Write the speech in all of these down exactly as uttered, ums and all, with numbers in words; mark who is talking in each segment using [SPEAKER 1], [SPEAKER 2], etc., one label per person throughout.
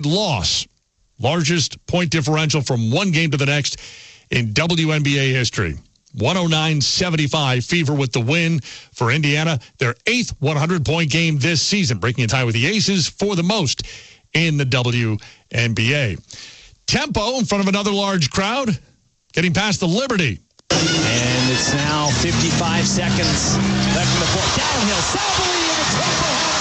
[SPEAKER 1] loss. Largest point differential from one game to the next in W N B A history. one oh nine seventy-five, Fever with the win for Indiana. Their eighth hundred-point game this season, breaking a tie with the Aces for the most in the W N B A. Tempo in front of another large crowd, getting past the Liberty.
[SPEAKER 2] And it's now fifty-five seconds left in the fourth. Downhill, Sabally, and Tempo has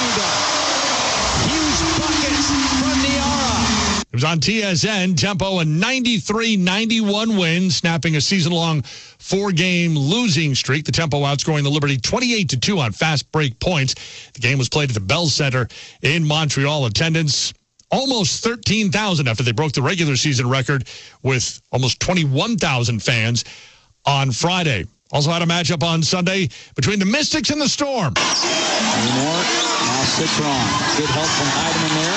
[SPEAKER 2] the lead. Huge bucket from Niara.
[SPEAKER 1] It was on T S N. Tempo, a ninety-three ninety-one win, snapping a season-long four-game losing streak. The Tempo outscoring the Liberty twenty-eight to two on fast break points. The game was played at the Bell Center in Montreal. Attendance almost thirteen thousand after they broke the regular season record with almost twenty-one thousand fans on Friday. Also had a matchup on Sunday between the Mystics and the Storm.
[SPEAKER 2] Anymore. Now Citron. Good help from Heidemann there.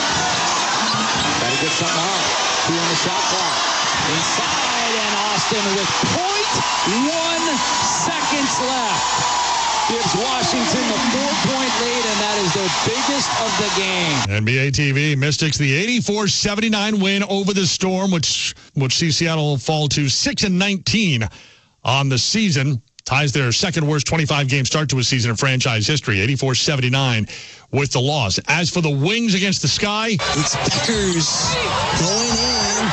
[SPEAKER 2] Got to get something out. Two on the shot clock. Inside, and Austin with point one seconds left. Gives Washington the four-point lead, and that is their biggest of the game.
[SPEAKER 1] N B A T V, Mystics, the eighty-four seventy-nine win over the Storm, which which sees Seattle fall to six and nineteen on the season. Ties their second worst twenty-five game start to a season in franchise history, eighty-four seventy-nine with the loss. As for the Wings against the Sky,
[SPEAKER 3] it's Beckers going in.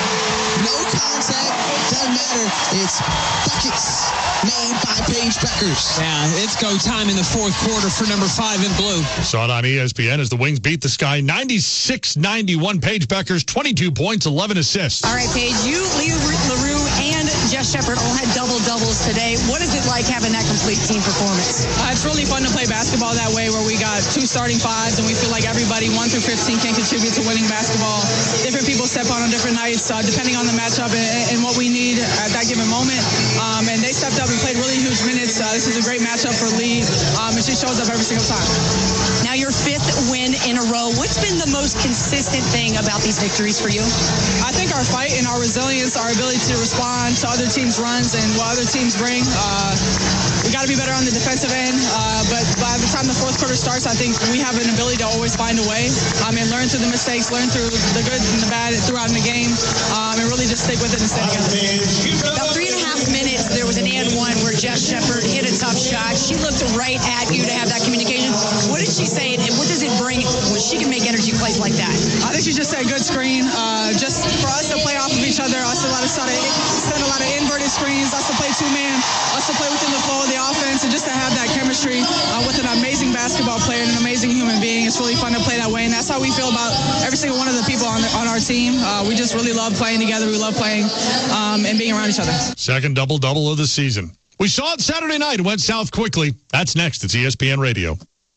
[SPEAKER 3] No contact, doesn't matter. It's buckets made by Paige Beckers.
[SPEAKER 4] Yeah, it's go time in the fourth quarter for number five in blue.
[SPEAKER 1] Saw it on E S P N as the Wings beat the Sky ninety-six ninety-one. Paige Beckers, twenty-two points, eleven assists.
[SPEAKER 5] All right, Paige, you, Leo LaRue, and Jess Shepard all had double-doubles today. What is it like having that complete team performance?
[SPEAKER 6] Uh, it's really fun to play basketball that way, where we got two starting fives, and we feel like everybody, one through fifteen, can contribute to winning basketball. Different people step on on different nights, uh, depending on the matchup and, and what we need at that given moment. Um, and they stepped up and played really huge minutes. Uh, this is a great matchup for Lee, um, and she shows up every single time.
[SPEAKER 5] Now your fifth win in a row. What's been the most consistent thing about these victories for you?
[SPEAKER 6] I think our fight and our resilience, our ability to respond to other teams' runs and what other teams bring. Uh, we got to be better on the defensive end, uh, but by the time the fourth quarter starts, I think we have an ability to always find a way um, and learn through the mistakes, learn through the good and the bad throughout in the game, um, and really just stick with it and stay together.
[SPEAKER 5] About three and a half minutes, there was an and one where Jess Shepard hit a tough shot. She looked right at you to have that communication. What did she say, and what does it bring when she can make energy plays like that?
[SPEAKER 6] I think she just said good screen. Uh, just for us to play off of each other, us to a lot of send a lot of inverted screens, us to play two-man, us to play within the flow of the offense, and just to have that chemistry uh, with an amazing basketball player and an amazing human being. It's really fun to play that way, and that's how we feel about every single one of the people on, the, on our team. Uh, we just really love playing together. We love playing um, and being around each other.
[SPEAKER 1] Second double-double of the season. We saw it Saturday night. It went south quickly. That's next. It's E S P N Radio.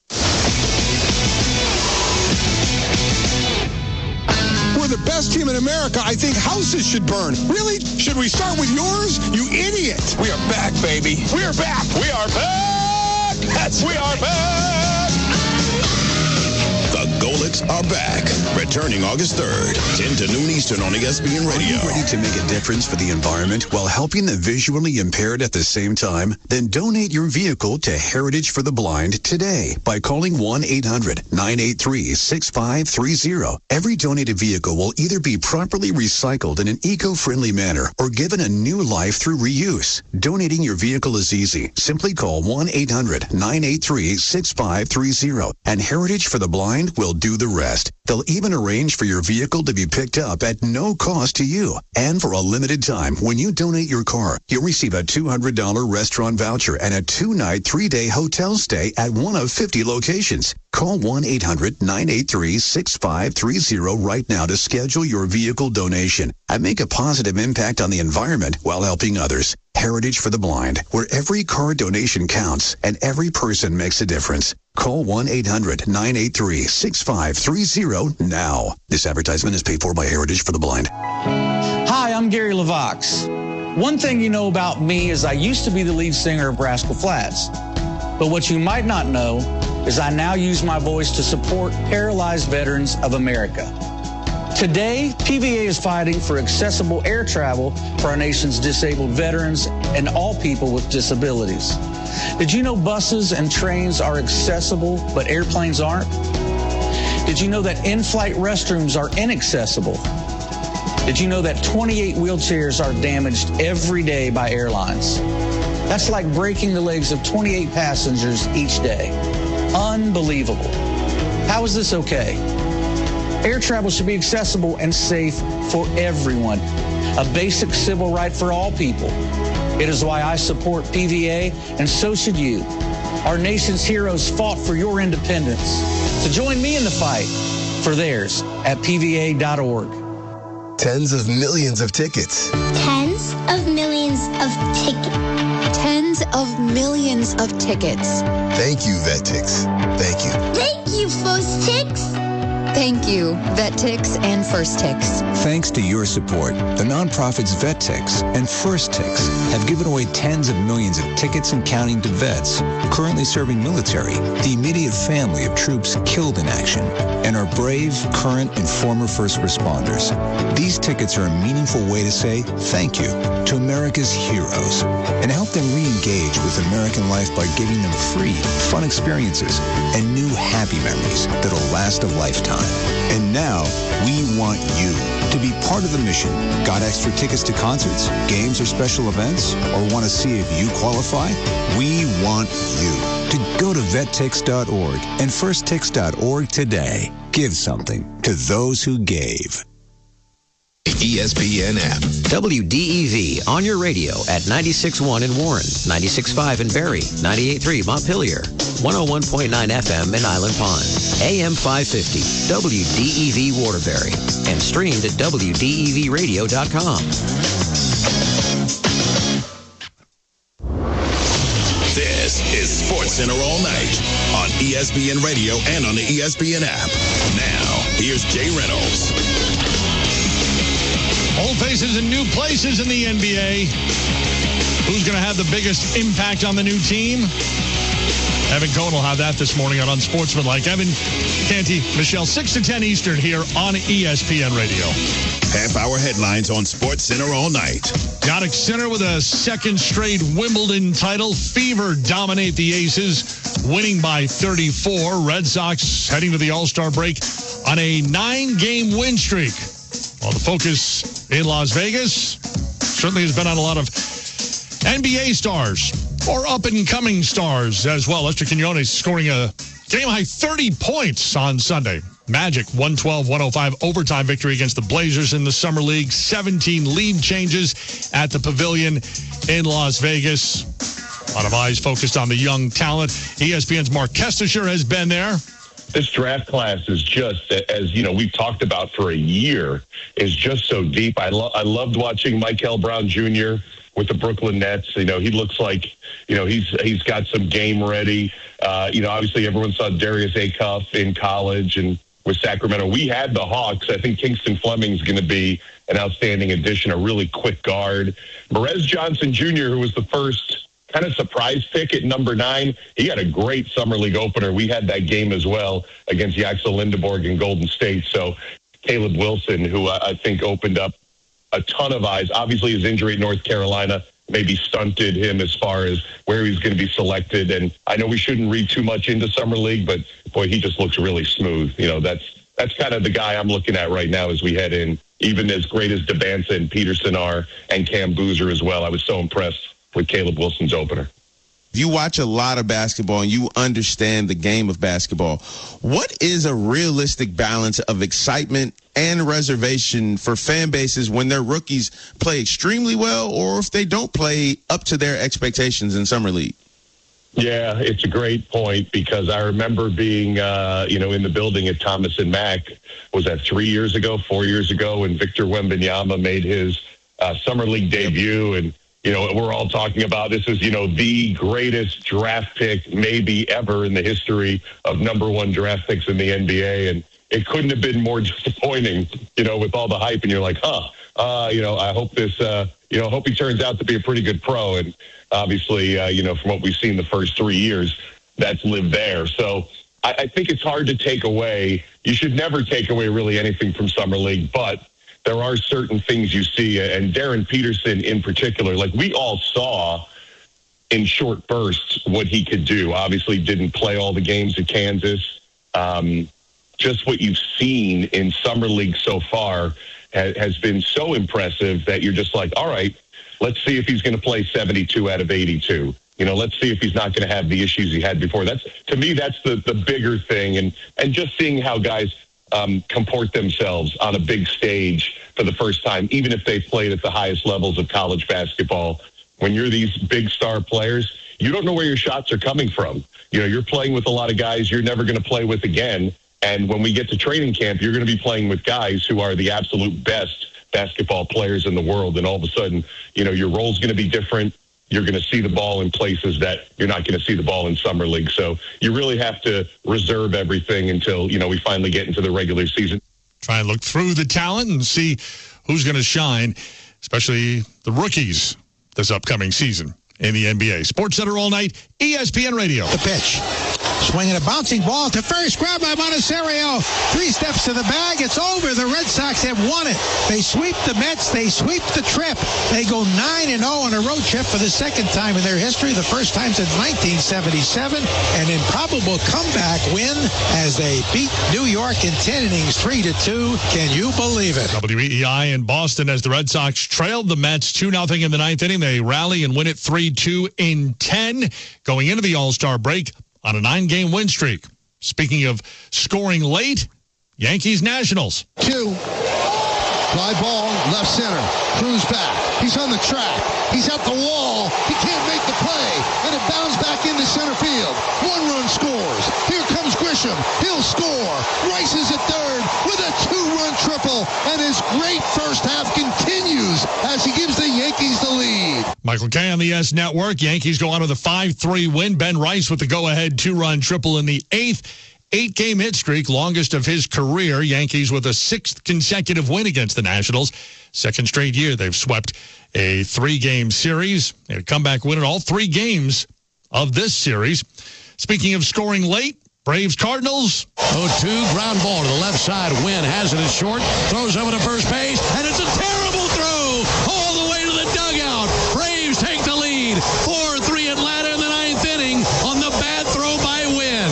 [SPEAKER 7] We're the best team in America. I think houses should burn. Really? Should we start with yours? You idiot. We are back, baby. We are back. We are back. That's we are back.
[SPEAKER 8] The Golets are back. Returning August third, ten to noon Eastern on E S P N Radio.
[SPEAKER 9] Are you ready to make a difference for the environment while helping the visually impaired at the same time? Then donate your vehicle to Heritage for the Blind today by calling one eight hundred nine eight three six five three zero. Every donated vehicle will either be properly recycled in an eco-friendly manner or given a new life through reuse. Donating your vehicle is easy. Simply call one eight hundred nine eight three six five three zero, and Heritage for the Blind will do the rest. They'll even arrange for your vehicle to be picked up at no cost to you. And for a limited time, when you donate your car, you'll receive a two hundred dollars restaurant voucher and a two-night, three-day hotel stay at one of fifty locations. Call one eight hundred nine eight three six five three zero right now to schedule your vehicle donation and make a positive impact on the environment while helping others. Heritage for the Blind, where every car donation counts and every person makes a difference. Call one eight hundred nine eight three six five three zero now. This advertisement is paid for by Heritage for the Blind.
[SPEAKER 10] Hi, I'm Gary LaVox. One thing you know about me is I used to be the lead singer of Rascal Flatts. But what you might not know is I now use my voice to support Paralyzed Veterans of America. Today, P V A is fighting for accessible air travel for our nation's disabled veterans and all people with disabilities. Did you know buses and trains are accessible, but airplanes aren't? Did you know that in-flight restrooms are inaccessible? Did you know that twenty-eight wheelchairs are damaged every day by airlines? That's like breaking the legs of twenty-eight passengers each day. Unbelievable. How is this okay? Air travel should be accessible and safe for everyone. A basic civil right for all people. It is why I support P V A, and so should you. Our nation's heroes fought for your independence. So join me in the fight for theirs at P V A dot org.
[SPEAKER 11] Tens of millions of tickets.
[SPEAKER 12] Tens of millions of tickets. Tens of millions of tickets.
[SPEAKER 11] Thank you, VetTix. Thank you.
[SPEAKER 12] Thank you, First Tix. Thank you, VetTix and First Tix.
[SPEAKER 13] Thanks to your support, the nonprofits VetTix and First Tix have given away tens of millions of tickets and counting to vets currently serving military, the immediate family of troops killed in action, and our brave, current, and former first responders. These tickets are a meaningful way to say thank you to America's heroes and help them re-engage with American life by giving them free, fun experiences and new happy memories that'll last a lifetime. And now, we want you to be part of the mission. Got extra tickets to concerts, games, or special events? Or want to see if you qualify? We want you to go to vet tix dot org and first tix dot org today. Give something to those who gave.
[SPEAKER 8] E S P N app.
[SPEAKER 14] W D E V on your radio at ninety-six point one in Warren, ninety-six point five in Barrie, ninety-eight point three Montpelier, one oh one point nine F M in Island Pond, A M five fifty, W D E V Waterbury, and streamed at W D E V radio dot com.
[SPEAKER 8] This is Sports Center all night on E S P N Radio and on the E S P N app. Now, here's Jay Reynolds.
[SPEAKER 1] Old faces and new places in the N B A. Who's going to have the biggest impact on the new team? Evan Cohen will have that this morning on Unsportsmanlike. Evan Canty, Michelle, six to ten Eastern here on E S P N Radio.
[SPEAKER 8] Half-hour headlines on Sports Center all night.
[SPEAKER 1] Yonex Center with a second straight Wimbledon title. Fever dominate the Aces, winning by thirty-four. Red Sox heading to the All-Star break on a nine-game win streak. While the focus in Las Vegas certainly has been on a lot of N B A stars or up-and-coming stars as well. Lester Quinones scoring a game-high thirty points on Sunday. Magic, one twelve one oh five overtime victory against the Blazers in the Summer League. seventeen lead changes at the Pavilion in Las Vegas. A lot of eyes focused on the young talent. E S P N's Mark Kestisher has been there.
[SPEAKER 15] This draft class is just, as you know, we've talked about for a year, is just so deep. I, lo- I loved watching Michael Brown Junior with the Brooklyn Nets. You know, he looks like, you know, he's he's got some game ready. Uh, you know, obviously everyone saw Darius Acuff in college and with Sacramento. We had the Hawks. I think Kingston Fleming's going to be an outstanding addition, a really quick guard. Perez Johnson Junior, who was the first kind of surprise pick at number nine. He had a great Summer League opener. We had that game as well against Yaxel Lindeborg in Golden State. So Caleb Wilson, who I think opened up a ton of eyes. Obviously, his injury at North Carolina maybe stunted him as far as where he's going to be selected. And I know we shouldn't read too much into Summer League, but boy, he just looks really smooth. You know, that's that's kind of the guy I'm looking at right now as we head in, even as great as DeBanza and Peterson are and Cam Boozer as well. I was so impressed with Caleb Wilson's opener.
[SPEAKER 16] You watch a lot of basketball and you understand the game of basketball. What is a realistic balance of excitement and reservation for fan bases when their rookies play extremely well or if they don't play up to their expectations in Summer League?
[SPEAKER 15] Yeah, it's a great point because I remember being, uh, you know, in the building at Thomas and Mack. Was that three years ago, four years ago, when Victor Wembanyama made his uh, Summer League debut? And you know, we're all talking about this is, you know, the greatest draft pick maybe ever in the history of number one draft picks in the N B A. And it couldn't have been more disappointing, you know, with all the hype. And you're like, huh, uh, you know, I hope this, uh, you know, hope he turns out to be a pretty good pro. And obviously, uh, you know, from what we've seen the first three years, that's lived there. So I, I think it's hard to take away. You should never take away really anything from Summer League, but there are certain things you see, and Darren Peterson in particular, like we all saw in short bursts what he could do. Obviously didn't play all the games at Kansas, um, just what you've seen in Summer League so far ha- has been so impressive that you're just like, all right, let's see if he's going to play seventy-two out of eighty-two. You know, let's see if he's not going to have the issues he had before. That's, to me, that's the, the bigger thing. And, and just seeing how guys um, comport themselves on a big stage for the first time, even if they've played at the highest levels of college basketball. When you're these big star players, you don't know where your shots are coming from. You know, you're playing with a lot of guys you're never going to play with again. And when we get to training camp, you're going to be playing with guys who are the absolute best basketball players in the world. And all of a sudden, you know, your role's going to be different. You're going to see the ball in places that you're not going to see the ball in Summer League. So you really have to reserve everything until, you know, we finally get into the regular season.
[SPEAKER 1] Try and look through the talent and see who's going to shine, especially the rookies this upcoming season in the N B A. Sports Center all night, E S P N Radio.
[SPEAKER 17] The pitch. Swinging a bouncing ball to first, grab by Montecero. Three steps to the bag. It's over. The Red Sox have won it. They sweep the Mets. They sweep the trip. They go nine and oh on a road trip for the second time in their history. The first time since nineteen seventy-seven. An improbable comeback win as they beat New York in ten innings, three to two. Can you believe it?
[SPEAKER 1] W E E I in Boston as the Red Sox trailed the Mets two nothing in the ninth inning. They rally and win it three two in ten. Going into the All-Star break on a nine-game win streak. Speaking of scoring late, Yankees Nationals.
[SPEAKER 18] Two. Fly ball, left center. Cruz back. He's on the track. He's at the wall. He can't make the play. And it bounds back into center field. One run scores. Here comes Grisham. He'll score. Rice is at third with a two-run triple. And his great first half continues as he gives the Yankees the lead.
[SPEAKER 1] Michael Kay on the Y E S Network. Yankees go on with a five three win. Ben Rice with the go-ahead two-run triple in the eighth. Eight-game hit streak, longest of his career. Yankees with a sixth consecutive win against the Nationals. Second straight year they've swept a three-game series. They had a comeback win in all three games of this series. Speaking of scoring late, Braves Cardinals.
[SPEAKER 19] oh two, ground ball to the left side. Wynn has it as short, throws over to first base, and it's a terrible throw all the way to the dugout. Braves take the lead. four three Atlanta in the ninth inning on the bad throw by Wynn.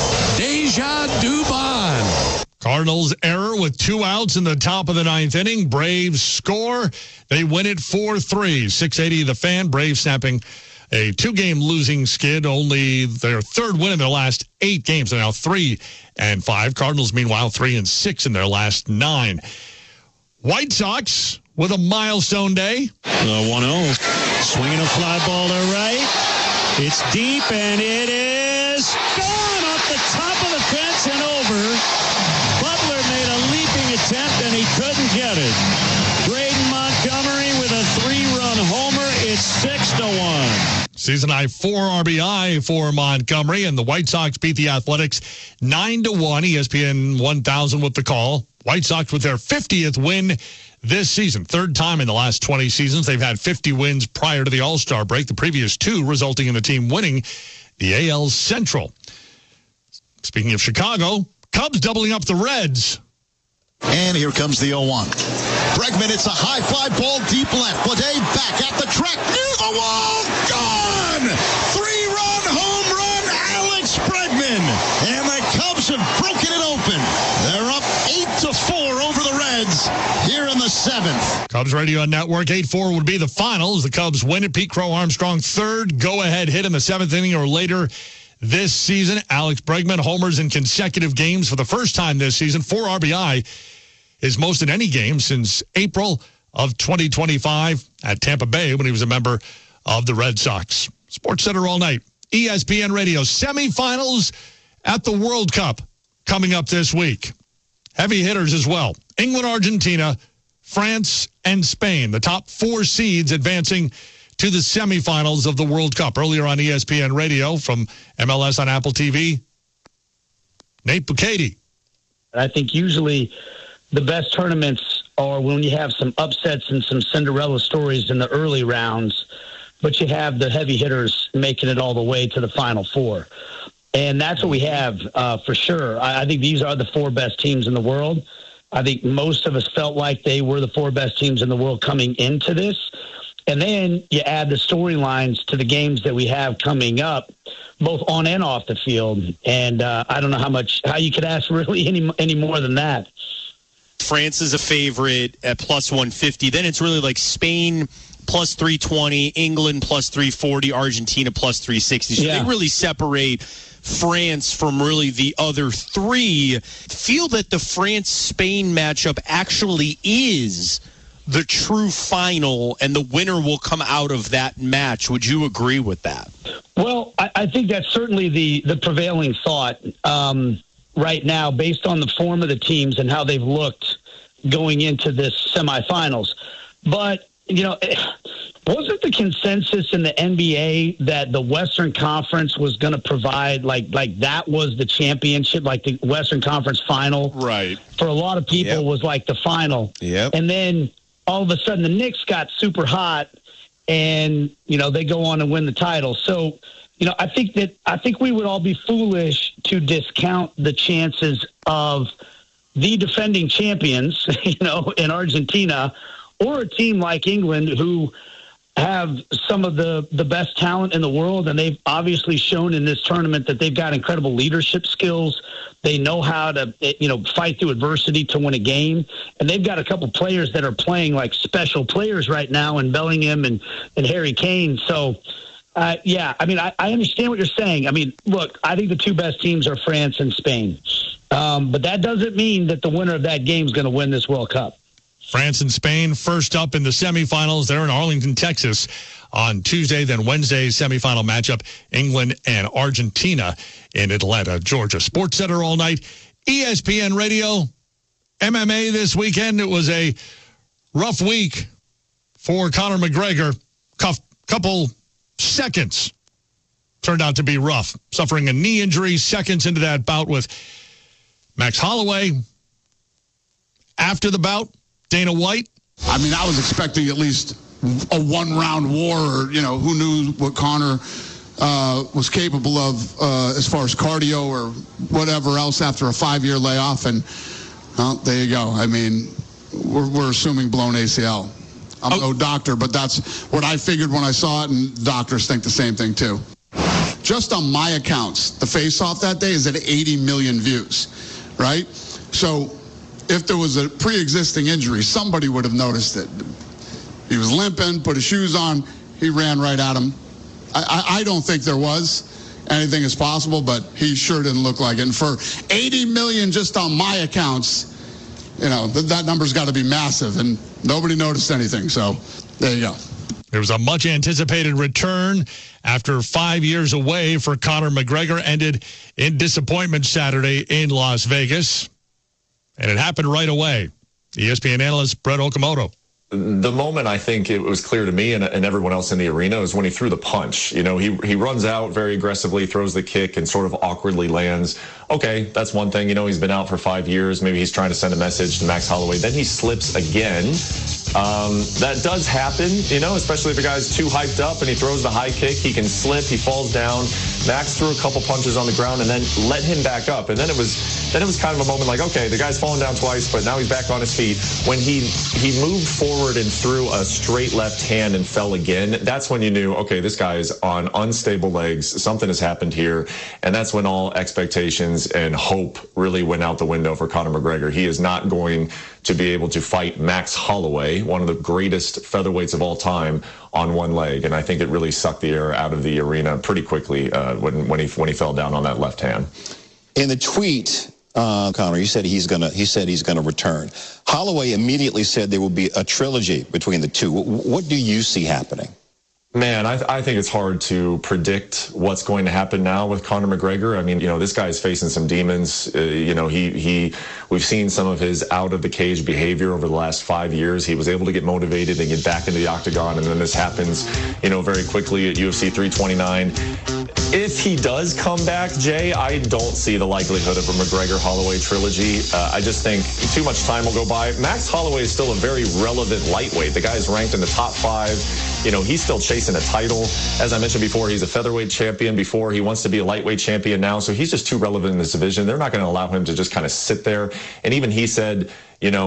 [SPEAKER 19] Deja Dubon.
[SPEAKER 1] Cardinals error with two outs in the top of the ninth inning. Braves score. They win it four three. six eighty The Fan. Braves snapping a two-game losing skid, only their third win in their last eight games. They're now three and five. Cardinals, meanwhile, three and six in their last nine. White Sox with a milestone day.
[SPEAKER 20] The one oh. Swinging a fly ball to right. It's deep, and it is gone off the top of the fence and over. Butler made a leaping attempt, and he couldn't get it. Braden Montgomery with a three-run homer. It's six to one.
[SPEAKER 1] Season high four R B I for Montgomery, and the White Sox beat the Athletics nine to one. E S P N one thousand with the call. White Sox with their fiftieth win this season. Third time in the last twenty seasons. They've had fifty wins prior to the All-Star break. The previous two resulting in the team winning the A L Central. Speaking of Chicago, Cubs doubling up the Reds.
[SPEAKER 21] And here comes the oh one. Bregman, it's a high fly ball deep left. Blade back at the track near the wall. Gone! Three-run home run, Alex Bregman. And the Cubs have broken it open. They're up eight to four over the Reds here in the seventh.
[SPEAKER 1] Cubs Radio Network, eight four would be the finals. The Cubs win it. Pete Crow Armstrong, third go-ahead hit in the seventh inning or later this season. Alex Bregman homers in consecutive games for the first time this season. Four R B I is most in any game since April of twenty twenty-five at Tampa Bay when he was a member of the Red Sox. Sports Center all night. E S P N Radio semifinals at the World Cup coming up this week. Heavy hitters as well. England, Argentina, France, and Spain. The top four seeds advancing to the semifinals of the World Cup. Earlier on E S P N Radio from M L S on Apple T V, Nate Bukaty.
[SPEAKER 22] I think usually the best tournaments are when you have some upsets and some Cinderella stories in the early rounds, but you have the heavy hitters making it all the way to the Final Four. And that's what we have uh, for sure. I, I think these are the four best teams in the world. I think most of us felt like they were the four best teams in the world coming into this. And then you add the storylines to the games that we have coming up, both on and off the field. And uh, I don't know how much how you could ask really any any more than that.
[SPEAKER 2] France is a favorite at plus one fifty. Then it's really like Spain plus three twenty, England plus three forty, Argentina plus three sixty. So yeah. They really separate France from really the other three. Feel that the France-Spain matchup actually is the true final, and the winner will come out of that match. Would you agree with that?
[SPEAKER 22] Well, I, I think that's certainly the, the prevailing thought um, right now, based on the form of the teams and how they've looked going into this semifinals. But, you know, wasn't the consensus in the N B A that the Western Conference was going to provide, like, like that was the championship, like the Western Conference final?
[SPEAKER 2] Right.
[SPEAKER 22] For a lot of people, yep. was like the final.
[SPEAKER 16] Yep.
[SPEAKER 22] And then all of a sudden the Knicks got super hot and, you know, they go on and win the title. So, you know, I think that I think we would all be foolish to discount the chances of the defending champions, you know, in Argentina, or a team like England who have some of the, the best talent in the world. And they've obviously shown in this tournament that they've got incredible leadership skills. They know how to, you know, fight through adversity to win a game. And they've got a couple players that are playing like special players right now in Bellingham and, and Harry Kane. So, uh, yeah, I mean, I, I understand what you're saying. I mean, look, I think the two best teams are France and Spain. Um, but that doesn't mean that the winner of that game is going to win this World Cup.
[SPEAKER 1] France and Spain first up in the semifinals. They're in Arlington, Texas on Tuesday. Then Wednesday's semifinal matchup, England and Argentina in Atlanta, Georgia. Sports Center all night. E S P N Radio, M M A this weekend. It was a rough week for Conor McGregor. Cuff, couple seconds turned out to be rough. Suffering a knee injury seconds into that bout with Max Holloway. After the bout, Dana White.
[SPEAKER 3] I mean, I was expecting at least a one-round war, or, you know, who knew what Conor uh, was capable of uh, as far as cardio or whatever else after a five-year layoff. And, well, there you go. I mean, we're, we're assuming blown A C L. I'm oh. no doctor, but that's what I figured when I saw it, and doctors think the same thing, too. Just on my accounts, the face-off that day is at eighty million views, right? So if there was a pre-existing injury, somebody would have noticed it. He was limping, put his shoes on, he ran right at him. I, I, I don't think there was. Anything is possible, but he sure didn't look like it. And for eighty million just on my accounts, you know, th- that number's got to be massive, and nobody noticed anything. So there you go.
[SPEAKER 1] There was a much-anticipated return after five years away for Conor McGregor. Ended in disappointment Saturday in Las Vegas. And it happened right away. E S P N analyst Brett Okamoto.
[SPEAKER 23] The moment I think it was clear to me and, and everyone else in the arena is when he threw the punch. You know, he he runs out very aggressively, throws the kick, and sort of awkwardly lands. Okay, that's one thing. You know, he's been out for five years. Maybe he's trying to send a message to Max Holloway. Then he slips again. Um, that does happen, you know, especially if a guy's too hyped up and he throws the high kick. He can slip. He falls down. Max threw a couple punches on the ground and then let him back up. And then it was then it was kind of a moment like, okay, the guy's fallen down twice, but now he's back on his feet. When he he moved forward and threw a straight left hand and fell again, that's when you knew, okay, this guy is on unstable legs. Something has happened here. And that's when all expectations and hope really went out the window for Conor McGregor. He is not going to be able to fight Max Holloway, one of the greatest featherweights of all time, on one leg. And I think it really sucked the air out of the arena pretty quickly uh, when, when he when he fell down on that left hand.
[SPEAKER 24] In the tweet, uh, Conor, he said he's gonna he said he's gonna return. Holloway immediately said there will be a trilogy between the two. What do you see happening?
[SPEAKER 23] Man, I, th- I think it's hard to predict what's going to happen now with Conor McGregor. I mean, you know, this guy is facing some demons. Uh, you know, he he we've seen some of his out of the cage behavior over the last five years. He was able to get motivated and get back into the octagon, and then this happens, you know, very quickly at U F C three twenty-nine. If he does come back, Jay, I don't see the likelihood of a McGregor-Holloway trilogy. Uh, I just think too much time will go by. Max Holloway is still a very relevant lightweight. The guy is ranked in the top five. You know, he's still chasing a title. As I mentioned before, he's a featherweight champion before. He wants to be a lightweight champion now. So he's just too relevant in this division. They're not going to allow him to just kind of sit there. And even he said, you know,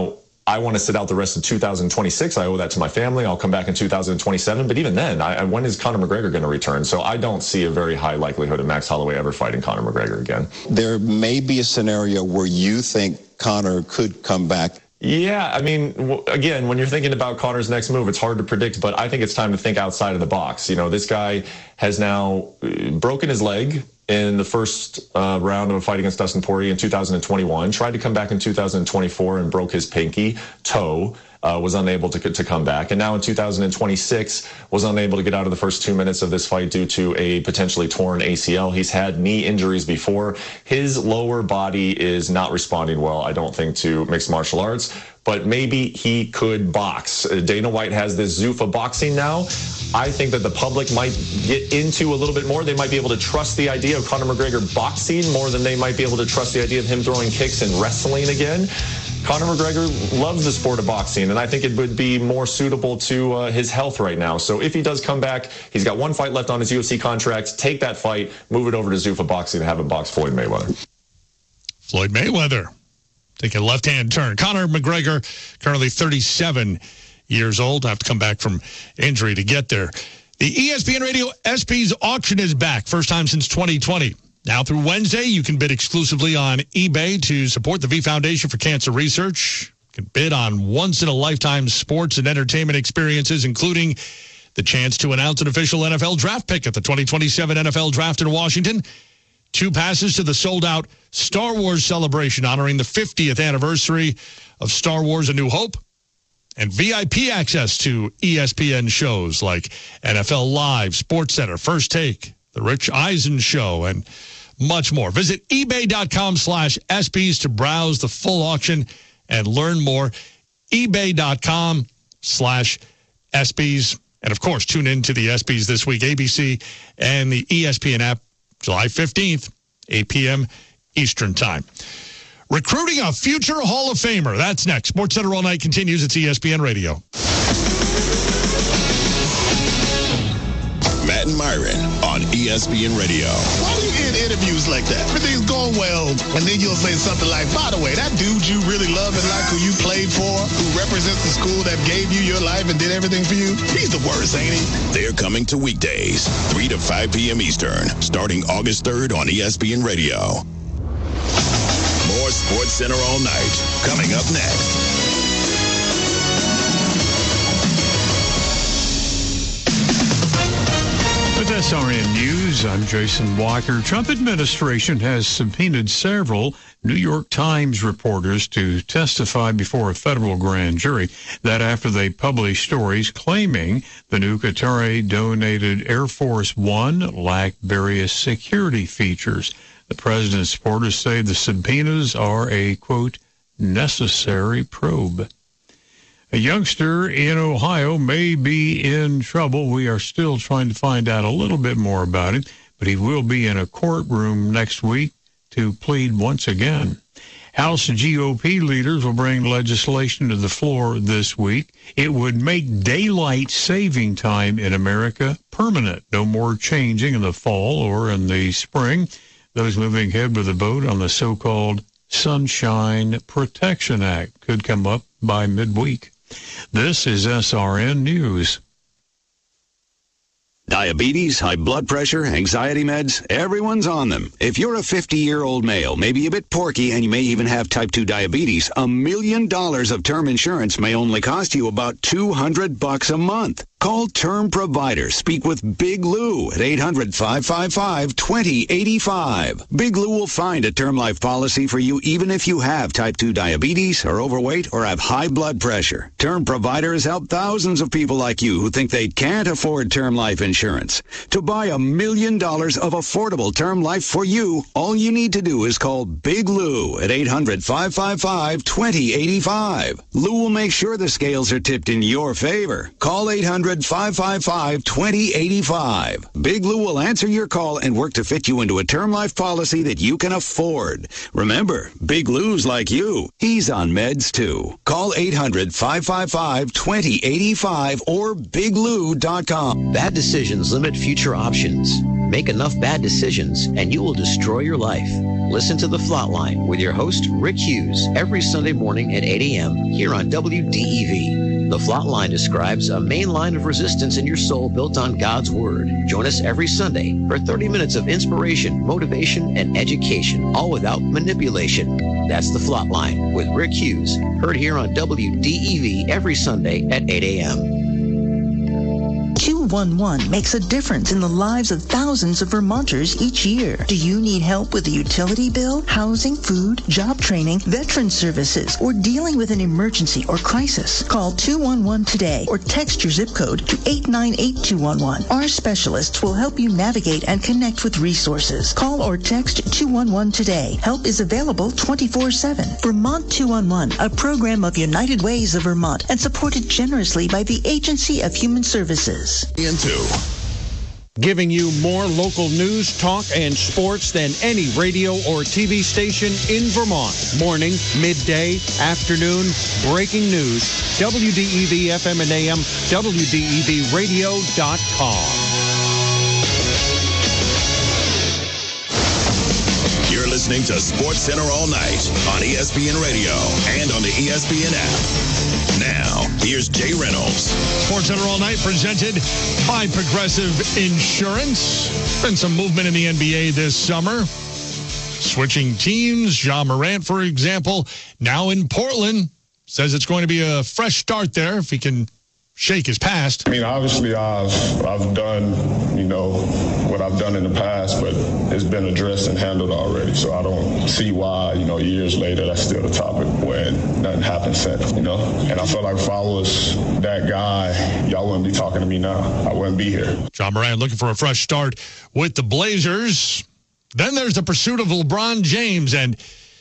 [SPEAKER 23] I want to sit out the rest of two thousand twenty-six. I owe that to my family. I'll come back in two thousand twenty-seven. But even then, I, when is Conor McGregor going to return? So I don't see a very high likelihood of Max Holloway ever fighting Conor McGregor again.
[SPEAKER 24] There may be a scenario where you think Conor could come back.
[SPEAKER 23] Yeah, I mean, w- again, when you're thinking about Conor's next move, it's hard to predict, but I think it's time to think outside of the box. You know, this guy has now uh, broken his leg in the first uh, round of a fight against Dustin Poirier in two thousand twenty-one, tried to come back in two thousand twenty-four and broke his pinky toe, uh, was unable to, to come back. And now in two thousand twenty-six, was unable to get out of the first two minutes of this fight due to a potentially torn A C L. He's had knee injuries before. His lower body is not responding well, I don't think, to mixed martial arts. But maybe he could box. Dana White has this Zuffa boxing now. I think that the public might get into a little bit more. They might be able to trust the idea of Conor McGregor boxing more than they might be able to trust the idea of him throwing kicks and wrestling again. Conor McGregor loves the sport of boxing, and I think it would be more suitable to uh, his health right now. So if he does come back, he's got one fight left on his U F C contract. Take that fight, move it over to Zuffa boxing, and have him box Floyd Mayweather.
[SPEAKER 1] Floyd Mayweather. Taking a left-hand turn. Conor McGregor, currently thirty-seven years old. I have to come back from injury to get there. The E S P N Radio ESPYs auction is back. First time since twenty twenty. Now through Wednesday, you can bid exclusively on eBay to support the V Foundation for Cancer Research. You can bid on once-in-a-lifetime sports and entertainment experiences, including the chance to announce an official N F L draft pick at the twenty twenty-seven N F L Draft in Washington. Two passes to the sold-out Star Wars celebration honoring the fiftieth anniversary of Star Wars A New Hope, and V I P access to E S P N shows like N F L Live, SportsCenter, First Take, The Rich Eisen Show, and much more. Visit ebay.com slash ESPYs to browse the full auction and learn more. ebay.com slash ESPYs. And, of course, tune in to the ESPYs this week, A B C and the E S P N app, July fifteenth, eight p.m. Eastern Time. Recruiting a future Hall of Famer. That's next. SportsCenter All Night continues. It's E S P N Radio.
[SPEAKER 8] Matt and Myron on E S P N Radio.
[SPEAKER 4] Why do you end interviews like that? Everything's going well, and then you'll say something like, by the way, that dude you really love and like, who you played for, who represents the school that gave you your life and did everything for you, he's the worst, ain't he?
[SPEAKER 8] They're coming to weekdays, three to five p.m. Eastern, starting August third on E S P N Radio. More SportsCenter All Night, coming up next.
[SPEAKER 5] With S R N News, I'm Jason Walker. Trump administration has subpoenaed several New York Times reporters to testify before a federal grand jury. That after they published stories claiming the new Qatari-donated Air Force One lacked various security features. The president's supporters say the subpoenas are a, quote, necessary probe. A youngster in Ohio may be in trouble. We are still trying to find out a little bit more about it, but he will be in a courtroom next week to plead once again. House G O P leaders will bring legislation to the floor this week. It would make daylight saving time in America permanent. No more changing in the fall or in the spring. Those moving ahead with a vote on the so-called Sunshine Protection Act could come up by midweek. This is S R N News.
[SPEAKER 9] Diabetes, high blood pressure, anxiety meds, everyone's on them. If you're a fifty-year-old male, maybe a bit porky, and you may even have type two diabetes, a million dollars of term insurance may only cost you about two hundred bucks a month. Call Term Provider. Speak with Big Lou at eight hundred, five five five, two zero eight five. Big Lou will find a term life policy for you even if you have type two diabetes, are overweight, or have high blood pressure. Term Provider has helped thousands of people like you who think they can't afford term life insurance. To buy a million dollars of affordable term life for you, all you need to do is call Big Lou at eight hundred, five five five, two zero eight five. Lou will make sure the scales are tipped in your favor. Call eight hundred, five five five, two zero eight five. Big Lou will answer your call and work to fit you into a term life policy that you can afford. Remember, Big Lou's like you. He's on meds too. Call eight hundred, five five five, two zero eight five or big lou dot com.
[SPEAKER 14] Bad decisions limit future options. Make enough bad decisions and you will destroy your life. Listen to The Flatline with your host, Rick Hughes, every Sunday morning at eight a.m. here on W D E V. The Flatline describes a main line of resistance in your soul built on God's Word. Join us every Sunday for thirty minutes of inspiration, motivation, and education, all without manipulation. That's The Flatline with Rick Hughes, heard here on W D E V every Sunday at eight a.m.
[SPEAKER 6] two one one makes a difference in the lives of thousands of Vermonters each year. Do you need help with a utility bill, housing, food, job training, veteran services, or dealing with an emergency or crisis? Call two one one today or text your zip code to eight nine eight two one one. Our specialists will help you navigate and connect with resources. Call or text two one one today. Help is available twenty-four seven. Vermont two one one, a program of United Ways of Vermont and supported generously by the Agency of Human Services.
[SPEAKER 8] Into
[SPEAKER 7] giving you more local news, talk, and sports than any radio or T V station in Vermont. Morning, midday, afternoon, breaking news. W D E V F M and A M, W D E V radio dot com.
[SPEAKER 8] You're listening to Sports Center all night on E S P N Radio and on the E S P N app. Now, here's Jay Reynolds.
[SPEAKER 1] Sports Center all night presented by Progressive Insurance. Been some movement in the N B A this summer. Switching teams. Ja Morant, for example, now in Portland. Says it's going to be a fresh start there if he can shake his past.
[SPEAKER 10] I mean, obviously, I've I've done, you know, what I've done in the past, but it's been addressed and handled already. So I don't see why, you know, years later, that's still the topic when nothing happened since, you know. And I feel like if I was that guy, y'all wouldn't be talking to me now. I wouldn't be here.
[SPEAKER 1] Ja Morant looking for a fresh start with the Blazers. Then there's the pursuit of LeBron James, and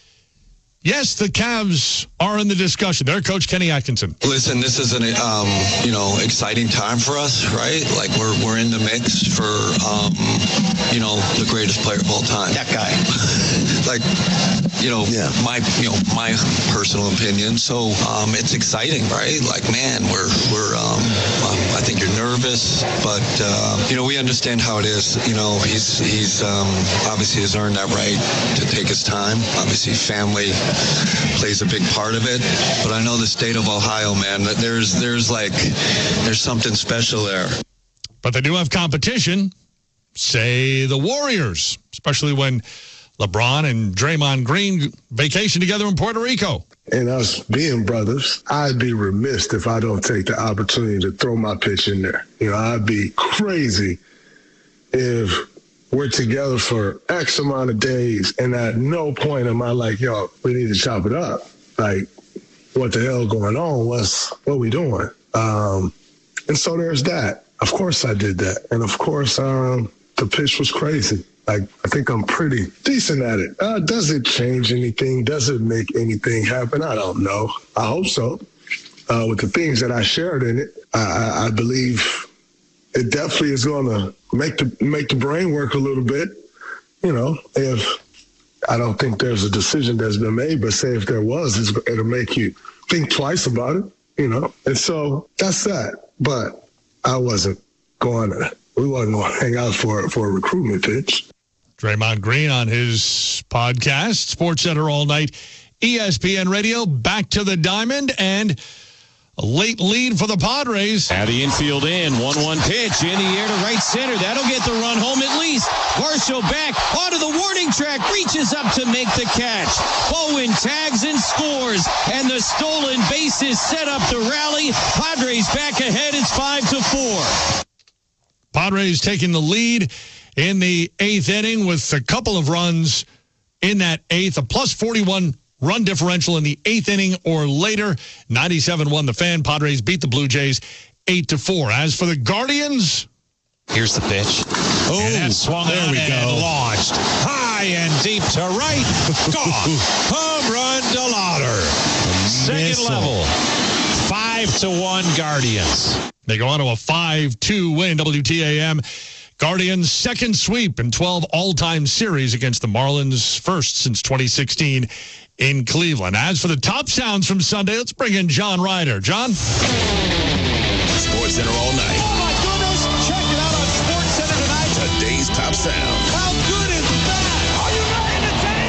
[SPEAKER 1] yes, the Cavs are in the discussion. Their coach, Kenny Atkinson.
[SPEAKER 11] Listen, this is an, um, you know, exciting time for us, right? Like, we're we're in the mix for, um, you know, the greatest player of all time. That guy. like, you know, yeah. my, you know, my personal opinion. So um, it's exciting, right? Like, man, we're, we're um, um, I think you're nervous, but, uh, you know, we understand how it is. You know, he's, he's um, obviously has earned that right to take his time. Obviously, family plays a big part of it, but I know the state of Ohio, man, that there's there's like there's something special there.
[SPEAKER 1] But they do have competition, say the Warriors, especially when LeBron and Draymond Green vacation together in Puerto Rico.
[SPEAKER 25] And us being brothers, I'd be remiss if I don't take the opportunity to throw my pitch in there. You know, I'd be crazy if we're together for X amount of days, and at no point am I like, yo, we need to chop it up. Like, what the hell going on? What's what we doing? Um, and so there's that. Of course I did that. And of course, um, the pitch was crazy. Like, I think I'm pretty decent at it. Uh, does it change anything? Does it make anything happen? I don't know. I hope so. Uh, with the things that I shared in it, I, I believe it definitely is going to make the make the brain work a little bit. You know, if I don't think there's a decision that's been made, but say if there was, it's, it'll make you think twice about it. You know, and so that's that. But I wasn't going to. We wasn't going to hang out for for a recruitment pitch.
[SPEAKER 1] Draymond Green on his podcast, Sports Center all night, E S P N Radio, back to the diamond, and a late lead for the Padres.
[SPEAKER 26] At the infield in, one one pitch in the air to right center. That'll get the run home at least. Varsho back onto the warning track, reaches up to make the catch. Bowen tags and scores, and the stolen base is set up to rally. Padres back ahead. It's five to four.
[SPEAKER 1] Padres taking the lead in the eighth inning with a couple of runs in that eighth, a plus forty-one run differential in the eighth inning or later. ninety-seven won the Fan. Padres beat the Blue Jays eight to four. As for the Guardians,
[SPEAKER 26] here's the pitch. Oh, and that's swung there we go. Launched high and deep to right. Gone. Home run to Lauder. Second Missile. Level. Five to one Guardians.
[SPEAKER 1] They go on to a five two win. W T A M. Guardians' second sweep in twelve all-time series against the Marlins, first since twenty sixteen in Cleveland. As for the top sounds from Sunday, let's bring in John Ryder. John?
[SPEAKER 8] Sports Center all night.
[SPEAKER 27] Oh, my goodness. Check it out on Sports Center tonight.
[SPEAKER 8] Today's top sound.
[SPEAKER 27] How good is that? Are you ready to take?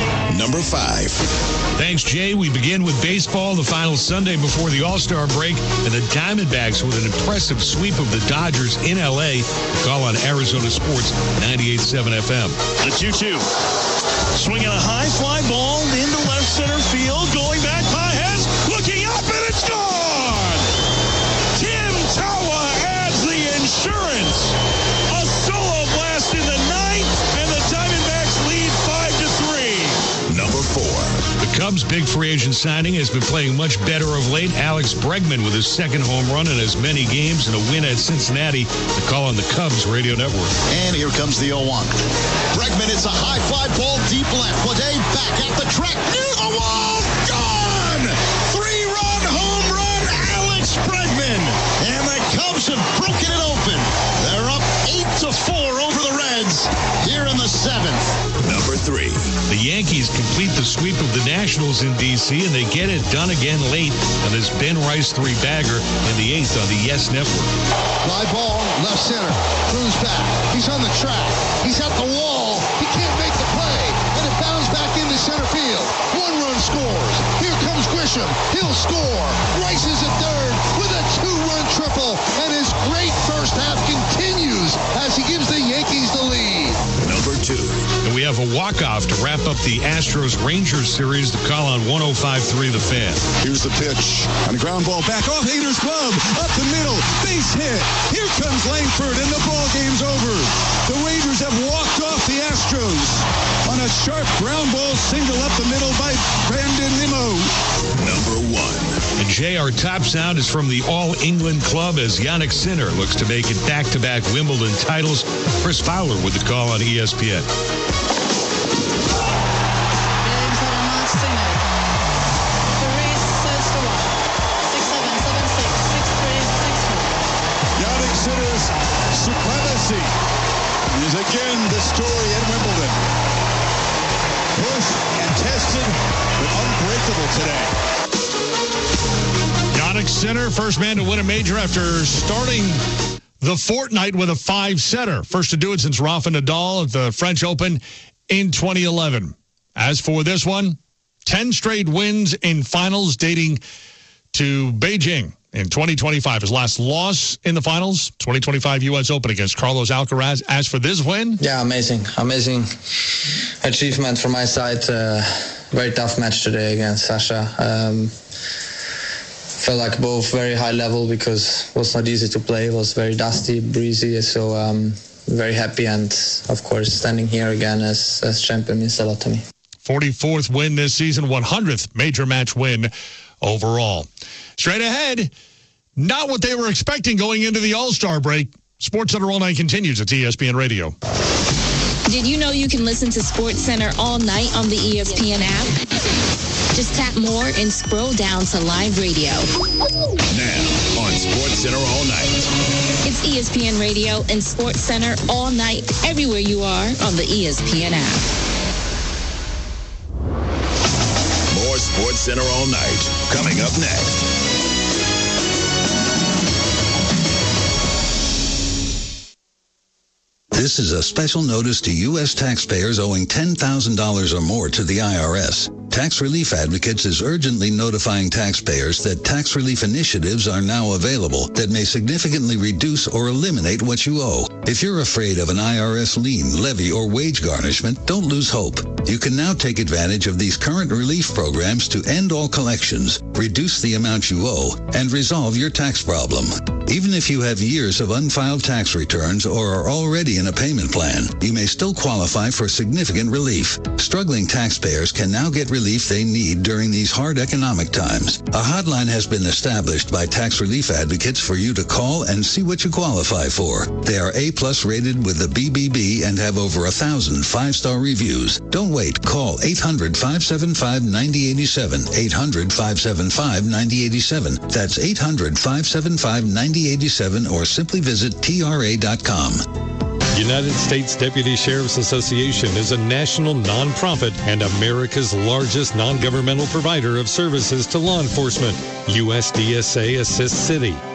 [SPEAKER 8] number five.
[SPEAKER 1] Thanks, Jay. We begin with baseball, the final Sunday before the All-Star break, and the Diamondbacks with an impressive sweep of the Dodgers in L A. Call on Arizona Sports ninety-eight point seven F M.
[SPEAKER 27] The two two. Swinging a high fly ball into left center field. Going back, Pages looking up, and it's gone! Tim Tawa adds the insurance. A solo blast in the ninth, and the Diamondbacks lead five to three.
[SPEAKER 8] Number four.
[SPEAKER 1] The Cubs' big free agent signing has been playing much better of late. Alex Bregman with his second home run in as many games and a win at Cincinnati. The call on the Cubs radio network.
[SPEAKER 21] And here comes the oh one. Bregman, it's a high fly ball deep left. Blade back at the track. Near the wall. Gone! Three-run home run, Alex Bregman. And the Cubs have broken it open. They're up eight to four over the Reds here in the seventh.
[SPEAKER 8] Number three.
[SPEAKER 1] The Yankees complete the sweep of the Nationals in D C, and they get it done again late on this Ben Rice three-bagger in the eighth on the Yes Network.
[SPEAKER 12] Fly ball, left center. Cruz back. He's on the track. He's at the wall. He can't make the play. And it bounds back into center field. One run scores. Here comes Grisham. He'll score. Rice is at third with a two-run triple. And his great first half continues as he gives the Yankees the lead.
[SPEAKER 8] Number two.
[SPEAKER 1] And we have a walk-off to wrap up the Astros-Rangers series. The call on one oh five point three The Fan.
[SPEAKER 21] Here's the pitch. On a ground ball back off Hader's glove. Up the middle. Base hit. Here comes Langford, and the ball game's over. The Rangers have walked off the Astros on a sharp ground ball single up the middle by Brandon Nimmo.
[SPEAKER 8] Number one.
[SPEAKER 1] And Jay, our top sound is from the All-England Club as Yannick Sinner looks to make it back-to-back Wimbledon titles. Chris Fowler with the call on E S P N.
[SPEAKER 21] Yannick Sinner's supremacy is again the story at Wimbledon. Pushed and tested, but unbreakable today.
[SPEAKER 1] Yannick Sinner, first man to win a major after starting the fortnight with a five-setter. First to do it since Rafa Nadal at the French Open in twenty eleven. As for this one, ten straight wins in finals dating to Beijing in twenty twenty-five. His last loss in the finals, twenty twenty-five U S Open against Carlos Alcaraz. As for this win?
[SPEAKER 13] Yeah, amazing. Amazing achievement from my side. Uh, very tough match today against Sasha. Um, felt like both very high level because it was not easy to play. It was very dusty, breezy. So um, very happy. And, of course, standing here again as, as champion means a lot to me.
[SPEAKER 1] forty-fourth win this season, one hundredth major match win overall. Straight ahead, not what they were expecting going into the All-Star break. SportsCenter All Night continues at E S P N Radio.
[SPEAKER 15] Did you know you can listen to SportsCenter all night on the E S P N app? Just tap more and scroll down to live radio.
[SPEAKER 8] Now on SportsCenter All Night.
[SPEAKER 15] It's E S P N Radio and SportsCenter all night, everywhere you are on the E S P N app.
[SPEAKER 8] More SportsCenter All Night coming up next.
[SPEAKER 17] This is a special notice to U S taxpayers owing ten thousand dollars or more to the I R S. Tax Relief Advocates is urgently notifying taxpayers that tax relief initiatives are now available that may significantly reduce or eliminate what you owe. If you're afraid of an I R S lien, levy, or wage garnishment, don't lose hope. You can now take advantage of these current relief programs to end all collections, reduce the amount you owe, and resolve your tax problem. Even if you have years of unfiled tax returns or are already in a payment plan, you may still qualify for significant relief. Struggling taxpayers can now get relief they need during these hard economic times. A hotline has been established by Tax Relief Advocates for you to call and see what you qualify for. They are A-plus rated with the B B B and have over a thousand five-star reviews. Don't wait. Call eight hundred, five seven five, nine zero eight seven, eight hundred, five seven five, nine zero eight seven. That's eight hundred, five seven five, nine zero eight seven, or simply visit T R A dot com.
[SPEAKER 18] United States Deputy Sheriff's Association is a national nonprofit and America's largest non-governmental provider of services to law enforcement. U S D S A assists city,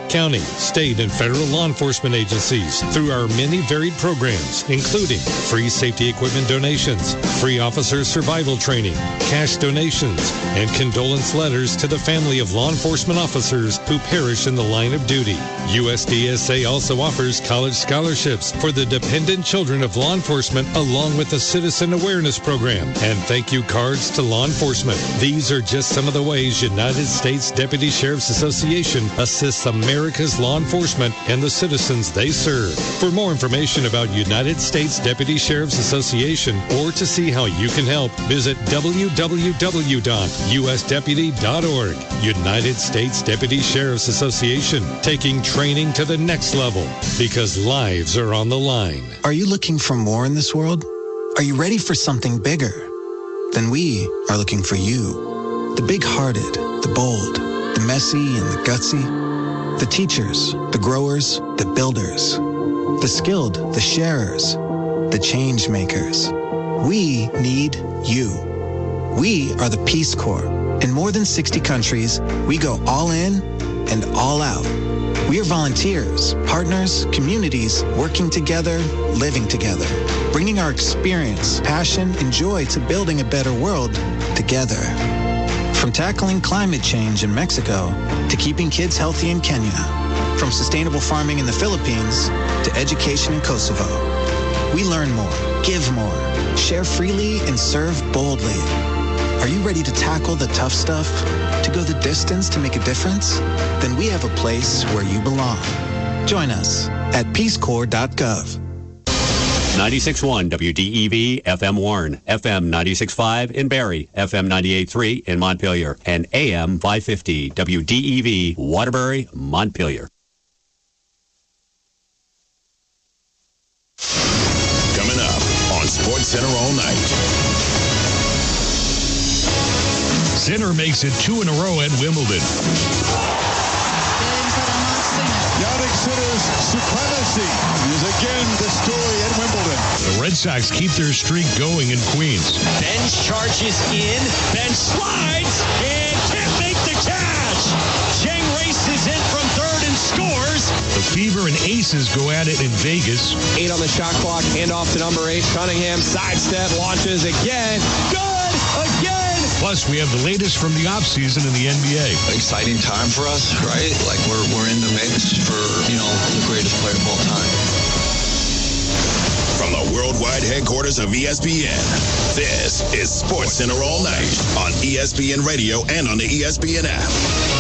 [SPEAKER 18] county, state, and federal law enforcement agencies through our many varied programs, including free safety equipment donations, free officer survival training, cash donations, and condolence letters to the family of law enforcement officers who perish in the line of duty. U S D S A also offers college scholarships for the dependent children of law enforcement, along with the Citizen Awareness Program and thank you cards to law enforcement. These are just some of the ways United States Deputy Sheriff's Association assists America's law enforcement and the citizens they serve. For more information about United States Deputy Sheriff's Association or to see how you can help, visit w w w dot u s deputy dot org. United States Deputy Sheriff's Association, taking training to the next level because lives are on the line.
[SPEAKER 2] Are you looking for more in this world? Are you ready for something bigger? Then we are looking for you. The big-hearted, the bold, the messy and the gutsy, the teachers, the growers, the builders, the skilled, the sharers, the change makers. We need you. We are the Peace Corps. In more than sixty countries, we go all in and all out. We are volunteers, partners, communities, working together, living together, bringing our experience, passion, and joy to building a better world together. From tackling climate change in Mexico to keeping kids healthy in Kenya, from sustainable farming in the Philippines to education in Kosovo. We learn more, give more, share freely, and serve boldly. Are you ready to tackle the tough stuff? To go the distance to make a difference? Then we have a place where you belong. Join us at peace corps dot gov.
[SPEAKER 3] ninety-six point one W D E V F M Warren, F M ninety-six point five in Barrie, F M ninety-eight point three in Montpelier, and A M five fifty W D E V Waterbury, Montpelier.
[SPEAKER 8] Coming up on Sports Center all night.
[SPEAKER 1] Sinner makes it two in a row at Wimbledon.
[SPEAKER 21] Jannik Sinner's supremacy is again the story at Wimbledon.
[SPEAKER 1] The Red Sox keep their streak going in Queens.
[SPEAKER 16] Bench charges in, Bench slides, and can't make the catch. Cheng races in from third and scores.
[SPEAKER 1] The Fever and Aces go at it in Vegas.
[SPEAKER 19] Eight on the shot clock, hand off to number eight. Cunningham sidestep, launches again. Good again.
[SPEAKER 1] Plus, we have the latest from the offseason in the N B A.
[SPEAKER 11] Exciting time for us, right? Like we're we're in the mix for, you know, the greatest player of all time.
[SPEAKER 8] From the worldwide headquarters of E S P N, this is Sports Center all night on E S P N Radio and on the E S P N app.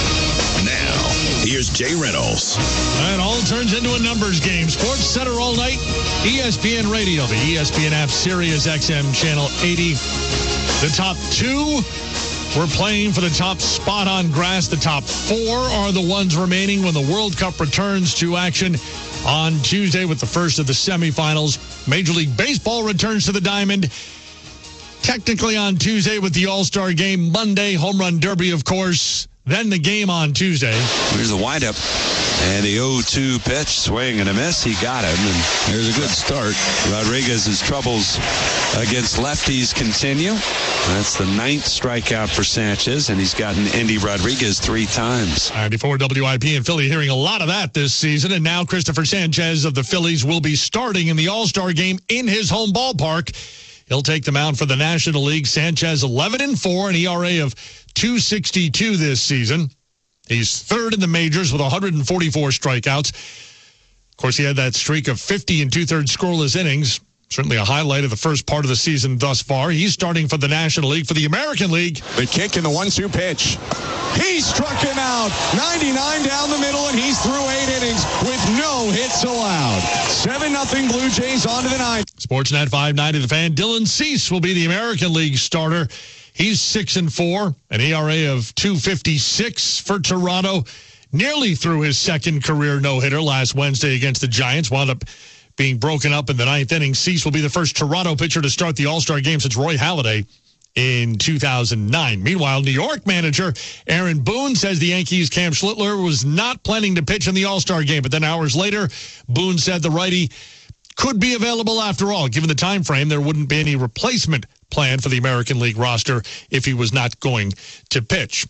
[SPEAKER 8] Now, here's Jay Reynolds.
[SPEAKER 1] It all turns into a numbers game. Sports Center all night, E S P N Radio, the E S P N app, Sirius X M Channel eighty. The top two were playing for the top spot on grass. The top four are the ones remaining when the World Cup returns to action on Tuesday with the first of the semifinals. Major League Baseball returns to the Diamond technically on Tuesday with the All-Star Game. Monday, Home Run Derby, of course. Then the game on Tuesday.
[SPEAKER 20] Here's the windup. And the oh two pitch, swing and a miss. He got him, and there's a good start. Rodriguez's troubles against lefties continue. That's the ninth strikeout for Sanchez, and he's gotten Andy Rodriguez three times.
[SPEAKER 1] ninety-four W I P in Philly hearing a lot of that this season, and now Christopher Sanchez of the Phillies will be starting in the All-Star Game in his home ballpark. He'll take the mound for the National League. Sanchez eleven and four, an E R A of two sixty-two this season. He's third in the majors with one hundred forty-four strikeouts. Of course, he had that streak of fifty and two-thirds scoreless innings. Certainly a highlight of the first part of the season thus far. He's starting for the National League. For the American League,
[SPEAKER 21] The kick and the one two pitch. He struck him out. ninety-nine down the middle, and he's through eight innings with no hits allowed. seven nothing Blue Jays on to the ninth.
[SPEAKER 1] Sportsnet five ninety The Fan. Dylan Cease will be the American League starter. He's six and four, an E R A of two fifty-six for Toronto. Nearly threw his second career no-hitter last Wednesday against the Giants. Wound up being broken up in the ninth inning. Cease will be the first Toronto pitcher to start the All-Star Game since Roy Halladay in two thousand nine. Meanwhile, New York manager Aaron Boone says the Yankees' Cam Schlittler was not planning to pitch in the All-Star Game. But then hours later, Boone said the righty could be available after all. Given the time frame, there wouldn't be any replacement plan for the American League roster if he was not going to pitch.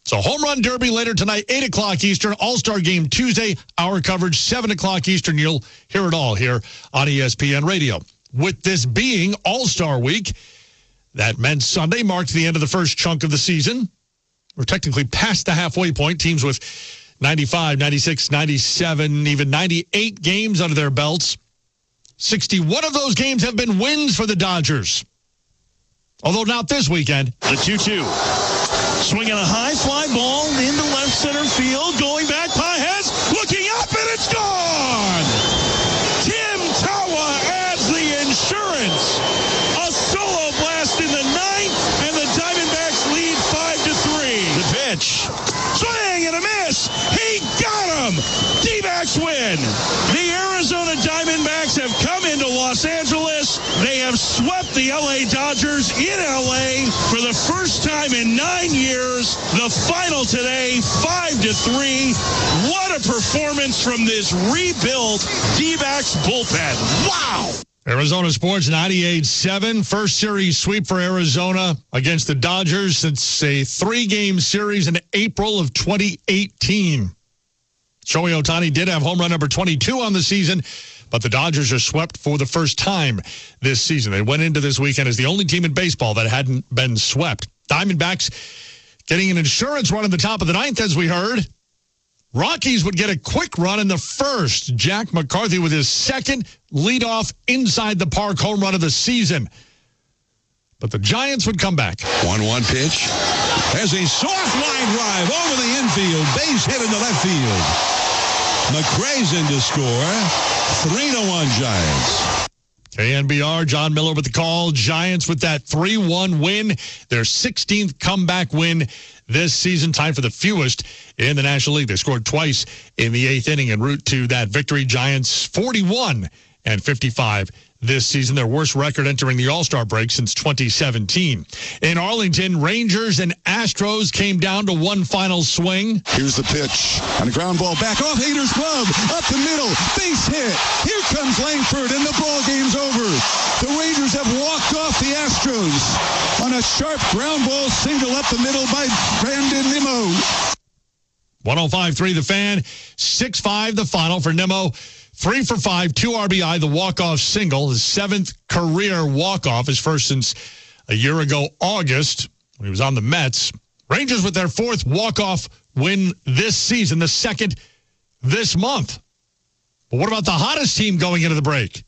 [SPEAKER 1] So home run derby later tonight, eight o'clock Eastern, All-Star game Tuesday, our coverage, seven o'clock Eastern. You'll hear it all here on E S P N Radio. With this being All-Star week, that meant Sunday marked the end of the first chunk of the season. We're technically past the halfway point. Teams with ninety-five, ninety-six, ninety-seven, even ninety-eight games under their belts. sixty-one of those games have been wins for the Dodgers. Although not this weekend.
[SPEAKER 27] The two two. Swinging a high fly ball into left center field. Going back, Pages looking up, and it's gone! Tim Tawa adds the insurance. A solo blast in the ninth, and the Diamondbacks lead five to three. The pitch. Swing and a miss. He got him. D-backs win. The Arizona Diamondbacks have come into Los Angeles. They have swept the L A Dodgers in L A for the first time in nine years. The final today, five to three. What a performance from this rebuilt D-backs bullpen. Wow.
[SPEAKER 1] Arizona Sports ninety-eight seven. First series sweep for Arizona against the Dodgers since a three-game series in April of twenty eighteen. Shohei Ohtani did have home run number twenty-two on the season, but the Dodgers are swept for the first time this season. They went into this weekend as the only team in baseball that hadn't been swept. Diamondbacks getting an insurance run in the top of the ninth, as we heard. Rockies would get a quick run in the first. Jack McCarthy with his second leadoff inside the park home run of the season. But the Giants would come back.
[SPEAKER 20] one one pitch. Has a soft line drive over the infield. Base hit into left field. McRae's in to score. three to one Giants.
[SPEAKER 1] K N B R, John Miller with the call. Giants with that three one win. Their sixteenth comeback win this season. Time for the fewest in the National League. They scored twice in the eighth inning en route to that victory. Giants forty-one and fifty-five this season, their worst record entering the All-Star break since twenty seventeen. In Arlington, Rangers and Astros came down to one final swing.
[SPEAKER 21] Here's the pitch. On a ground ball back off Hader's glove. Up the middle. Base hit. Here comes Langford, and the ball game's over. The Rangers have walked off the Astros on a sharp ground ball single up the middle by Brandon Nimmo.
[SPEAKER 1] one oh five point three The Fan, six five the final for Nimmo. Three for five, two R B I, the walk-off single, his seventh career walk-off, his first since a year ago, August, when he was on the Mets. Rangers with their fourth walk-off win this season, the second this month. But what about the hottest team going into the break?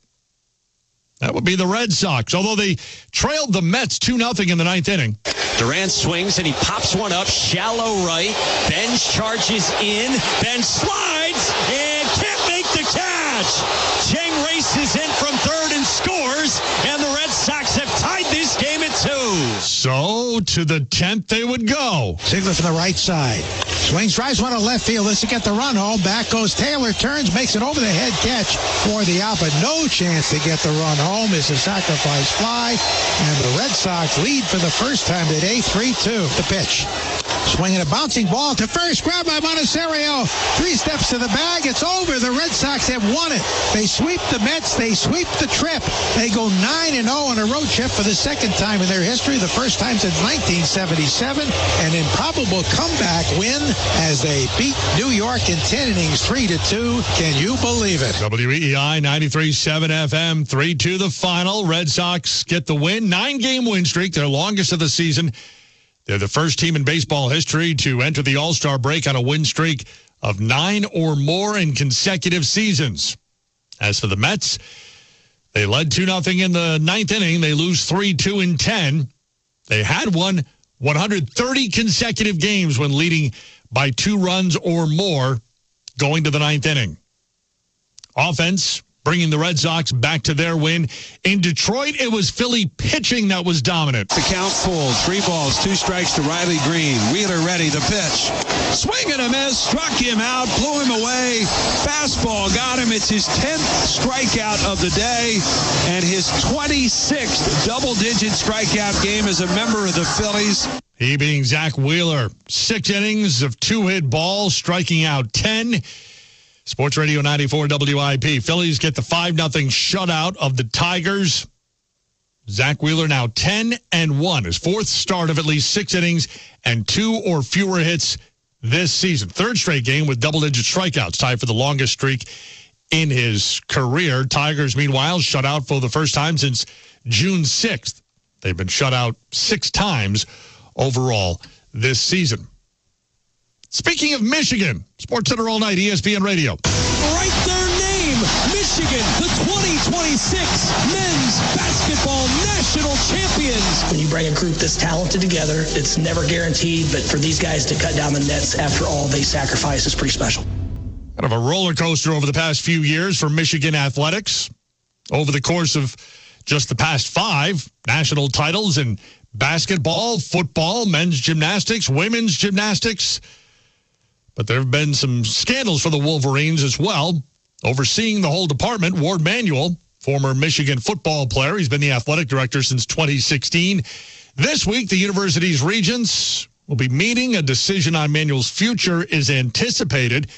[SPEAKER 1] That would be the Red Sox, although they trailed the Mets two nothing in the ninth inning.
[SPEAKER 16] Durant swings and he pops one up, shallow right. Bench charges in. Bench slides and can't make the catch. Cheng races in from third and scores, and the Red Sox have tied this game at two.
[SPEAKER 1] So to the tenth they would go.
[SPEAKER 4] Ziegler from the right side. Swings, drives one to left field. This to get the run home. Back goes Taylor. Turns, makes an over-the-head catch for the out, but no chance to get the run home. It's a sacrifice fly, and the Red Sox lead for the first time today, three two. The pitch. Swinging a bouncing ball to first, grabbed by Monasterio. Three steps to the bag. It's over. The Red Sox have won it. They sweep the Mets. They sweep the trip. They go nine and oh on a road trip for the second time in their history. The first time since nineteen seventy-seven. An improbable comeback win as they beat New York in ten innings, three to two. Can you believe it?
[SPEAKER 1] W E E I ninety-three point seven F M, three two the final. Red Sox get the win. Nine-game win streak, their longest of the season. They're the first team in baseball history to enter the All-Star break on a win streak of nine or more in consecutive seasons. As for the Mets, they led two nothing in the ninth inning. They lose three two in ten. They had won one hundred thirty consecutive games when leading by two runs or more going to the ninth inning. Offense, bringing the Red Sox back to their win. In Detroit, it was Philly pitching that was dominant.
[SPEAKER 20] The count full. Three balls, two strikes to Riley Green. Wheeler ready to pitch. Swing and a miss. Struck him out. Blew him away. Fastball got him. It's his tenth strikeout of the day and his twenty-sixth double-digit strikeout game as a member of the Phillies.
[SPEAKER 1] He being Zach Wheeler. Six innings of two-hit balls, striking out ten. Sports Radio ninety-four W I P. Phillies get the five nothing shutout of the Tigers. Zach Wheeler now ten and one, his fourth start of at least six innings and two or fewer hits this season. Third straight game with double-digit strikeouts, tied for the longest streak in his career. Tigers, meanwhile, shut out for the first time since June sixth. They've been shut out six times overall this season. Speaking of Michigan, Sports Center all night, E S P N Radio.
[SPEAKER 26] Write their name, Michigan, the twenty twenty-six men's basketball national champions.
[SPEAKER 5] When you bring a group this talented together, it's never guaranteed, but for these guys to cut down the nets after all they sacrifice is pretty special.
[SPEAKER 1] Kind of a roller coaster over the past few years for Michigan athletics. Over the course of just the past five, national titles in basketball, football, men's gymnastics, women's gymnastics. But there have been some scandals for the Wolverines as well. Overseeing the whole department, Ward Manuel, former Michigan football player. He's been the athletic director since twenty sixteen. This week, the university's regents will be meeting. A decision on Manuel's future is anticipated.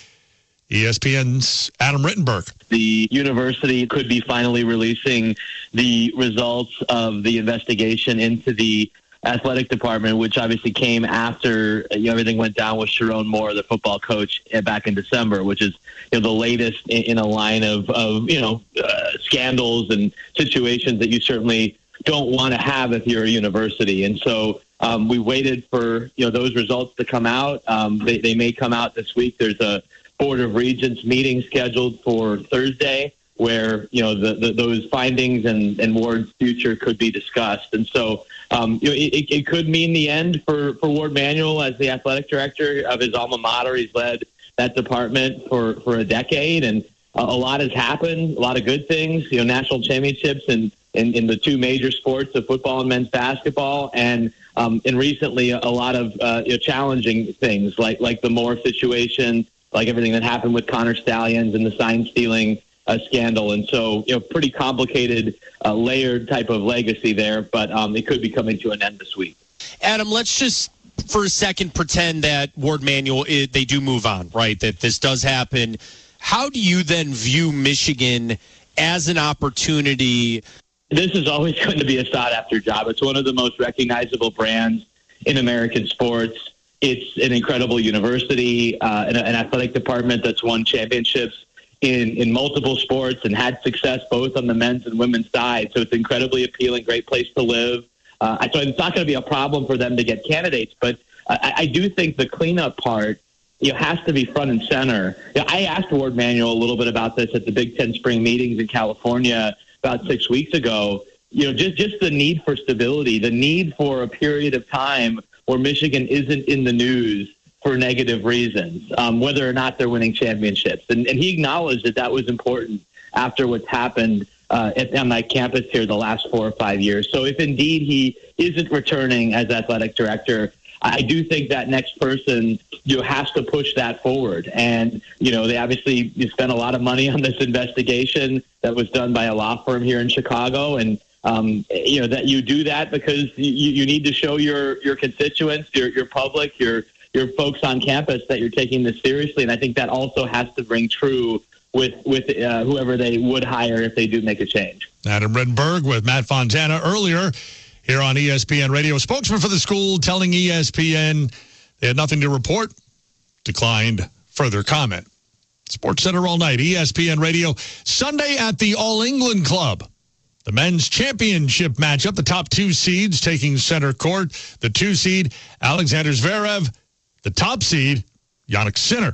[SPEAKER 1] E S P N's Adam Rittenberg.
[SPEAKER 6] The university could be finally releasing the results of the investigation into the athletic department, which obviously came after you know, everything went down with Sharon Moore, the football coach, back in December, which is you know, the latest in, in a line of, of you know uh, scandals and situations that you certainly don't want to have if you're a university. And so um, we waited for you know those results to come out. Um, they, they may come out this week. There's a Board of Regents meeting scheduled for Thursday, where you know the, the, those findings and, and Ward's future could be discussed. And so um, you know, it, it could mean the end for, for Ward Manuel as the athletic director of his alma mater. He's led that department for, for a decade, and a, a lot has happened, a lot of good things, you know, national championships in, in, in the two major sports of football and men's basketball, and um, and recently a, a lot of uh, you know, challenging things like, like the Moore situation, like everything that happened with Connor Stallions and the sign stealing uh, scandal. And so, you know, pretty complicated, uh, layered type of legacy there, but um, it could be coming to an end this week.
[SPEAKER 26] Adam, let's just for a second pretend that Ward Manuel, they do move on, right? That this does happen. How do you then view Michigan as an opportunity?
[SPEAKER 6] This is always going to be a sought-after job. It's one of the most recognizable brands in American sports. It's an incredible university, uh, an, an athletic department that's won championships in, in multiple sports and had success both on the men's and women's side. So it's incredibly appealing, great place to live. Uh, so it's not going to be a problem for them to get candidates. But I, I do think the cleanup part you know, has to be front and center. You know, I asked Ward Manuel a little bit about this at the Big Ten spring meetings in California about six weeks ago. You know, just, just the need for stability, the need for a period of time where Michigan isn't in the news for negative reasons, um, whether or not they're winning championships. And, and he acknowledged that that was important after what's happened uh, at, on that campus here the last four or five years. So if indeed he isn't returning as athletic director, I do think that next person you know, has to push that forward. And, you know, they obviously you spent a lot of money on this investigation that was done by a law firm here in Chicago. And, um, you know, that you do that because you, you need to show your, your constituents, your, your public, your, your folks on campus that you're taking this seriously. And I think that also has to ring true with, with uh, whoever they would hire if they do make a change.
[SPEAKER 1] Adam Rittenberg with Matt Fontana earlier here on E S P N Radio. A spokesman for the school telling E S P N they had nothing to report, declined further comment. Sports Center all night, E S P N Radio. Sunday at the All England Club, the men's championship matchup, the top two seeds taking center court. The two seed, Alexander Zverev. The top seed, Jannik Sinner.